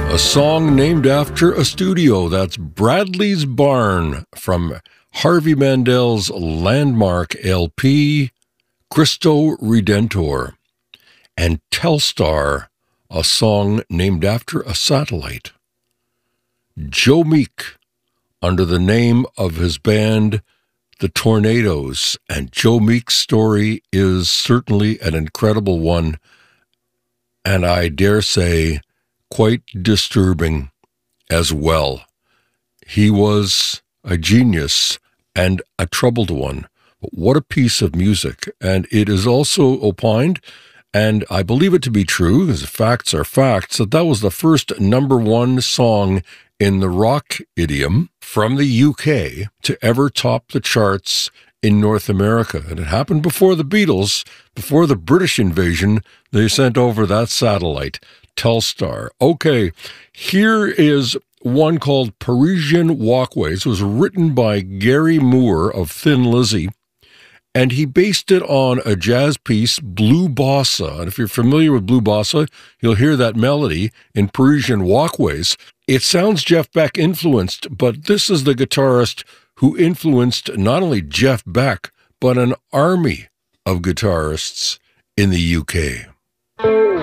A song named after a studio. That's Bradley's Barn from Harvey Mandel's landmark LP, Cristo Redentor. And Telstar, a song named after a satellite. Joe Meek, under the name of his band, The Tornadoes. And Joe Meek's story is certainly an incredible one, and I dare say quite disturbing as well. He was a genius and a troubled one. But what a piece of music. And it is also opined, and I believe it to be true, because facts are facts, that was the first number one song in the rock idiom from the UK to ever top the charts in North America. And it happened before the Beatles, before the British invasion. They sent over that satellite, Telstar. Okay, here is one called Parisian Walkways. It was written by Gary Moore of Thin Lizzy, and he based it on a jazz piece, Blue Bossa. And if you're familiar with Blue Bossa, you'll hear that melody in Parisian Walkways. It sounds Jeff Beck influenced, but this is the guitarist who influenced not only Jeff Beck, but an army of guitarists in the UK.